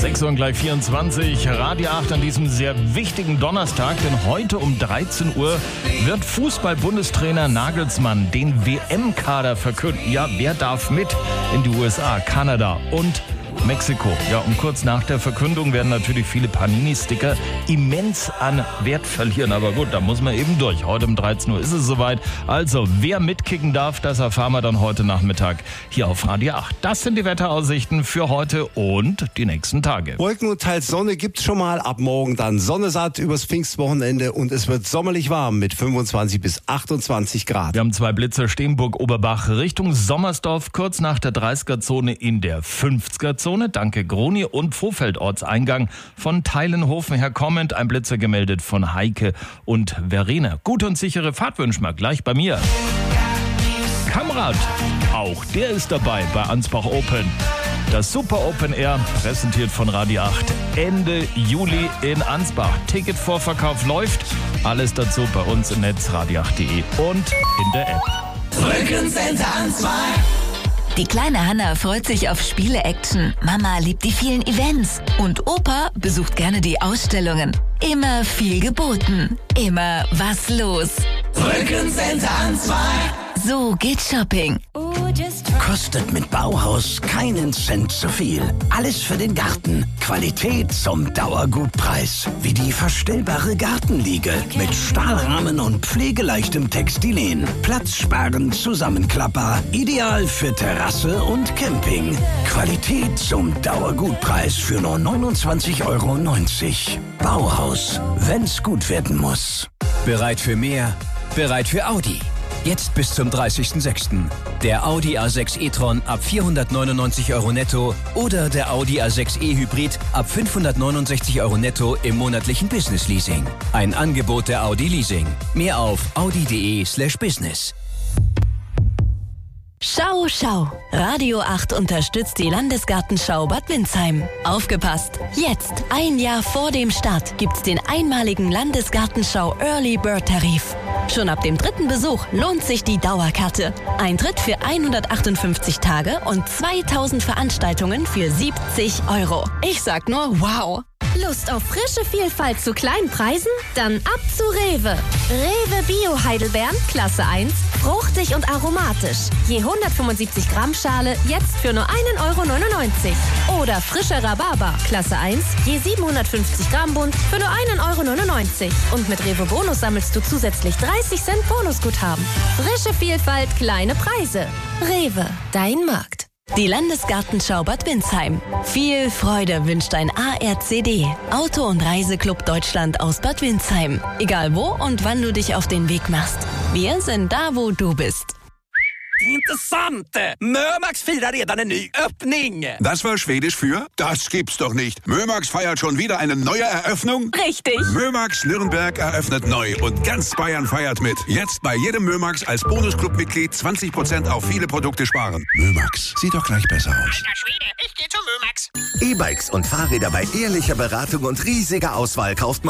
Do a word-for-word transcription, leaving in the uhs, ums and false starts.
sechs Uhr und gleich vierundzwanzig, Radio acht an diesem sehr wichtigen Donnerstag, denn heute um dreizehn Uhr wird Fußball-Bundestrainer Nagelsmann den W M-Kader verkünden. Ja, wer darf mit in die U S A, Kanada und Mexiko? Ja, und kurz nach der Verkündung werden natürlich viele Panini-Sticker immens an Wert verlieren. Aber gut, da muss man eben durch. Heute um dreizehn Uhr ist es soweit. Also, wer mitkicken darf, das erfahren wir dann heute Nachmittag hier auf Radio acht. Das sind die Wetteraussichten für heute und die nächsten Tage. Wolken und teils Sonne gibt's schon mal. Ab morgen dann Sonne satt übers Pfingstwochenende und es wird sommerlich warm mit fünfundzwanzig bis achtundzwanzig Grad. Wir haben zwei Blitzer, Steenburg-Oberbach Richtung Sommersdorf, kurz nach der dreißiger-Zone in der fünfziger-Zone. Danke Groni und Vorfeldortseingang von Teilenhofen her kommend. Ein Blitzer gemeldet von Heike und Verena. Gute und sichere Fahrt wünschen wir gleich bei mir. Kamrat, auch der ist dabei bei Ansbach Open. Das Super Open Air, präsentiert von Radio acht, Ende Juli in Ansbach. Ticketvorverkauf läuft. Alles dazu bei uns im Netz radio acht punkt de und in der App. Rückencenter Ansbach. Die kleine Hanna freut sich auf Spiele-Action. Mama liebt die vielen Events. Und Opa besucht gerne die Ausstellungen. Immer viel geboten. Immer was los. Rückencenter Ansbach. So geht Shopping. Kostet mit Bauhaus keinen Cent zu viel. Alles für den Garten. Qualität zum Dauergutpreis. Wie die verstellbare Gartenliege mit Stahlrahmen und pflegeleichtem Textilien. Platzsparend, zusammenklappbar. Ideal für Terrasse und Camping. Qualität zum Dauergutpreis für nur neunundzwanzig Euro neunzig. Bauhaus, wenn's gut werden muss. Bereit für mehr? Bereit für Audi. Jetzt bis zum dreißigsten sechsten Der Audi A sechs e-tron ab vierhundertneunundneunzig Euro netto oder der Audi A sechs e-Hybrid ab fünfhundertneunundsechzig Euro netto im monatlichen Business-Leasing. Ein Angebot der Audi Leasing. Mehr auf audi.de slash business. Schau, schau. Radio acht unterstützt die Landesgartenschau Bad Windsheim. Aufgepasst! Jetzt, ein Jahr vor dem Start, gibt's den einmaligen Landesgartenschau Early Bird Tarif. Schon ab dem dritten Besuch lohnt sich die Dauerkarte. Eintritt für hundertachtundfünfzig Tage und zweitausend Veranstaltungen für siebzig Euro. Ich sag nur wow! Lust auf frische Vielfalt zu kleinen Preisen? Dann ab zu Rewe. Rewe Bio Heidelbeeren, Klasse eins, fruchtig und aromatisch. Je hundertfünfundsiebzig Gramm Schale, jetzt für nur einen Euro neunundneunzig. Oder frischer Rhabarber, Klasse eins, je siebenhundertfünfzig Gramm Bund, für nur einen Euro neunundneunzig. Und mit Rewe Bonus sammelst du zusätzlich dreißig Cent Bonusguthaben. Frische Vielfalt, kleine Preise. Rewe, dein Markt. Die Landesgartenschau Bad Windsheim. Viel Freude wünscht ein A R C D, Auto- und Reiseclub Deutschland aus Bad Windsheim. Egal wo und wann du dich auf den Weg machst. Wir sind da, wo du bist. Intressant! Mömax firar redan en ny öppning. Das war Schwedisch für? Das gibt's doch nicht. Mömax feiert schon wieder eine neue Eröffnung? Richtig. Mömax Nürnberg eröffnet neu und ganz Bayern feiert mit. Jetzt bei jedem Mömax als Bonusclub-Mitglied zwanzig Prozent auf viele Produkte sparen. Mömax, sieht doch gleich besser aus. Alter Schwede, ich geh zum Mömax. E-Bikes und Fahrräder bei ehrlicher Beratung und riesiger Auswahl kauft man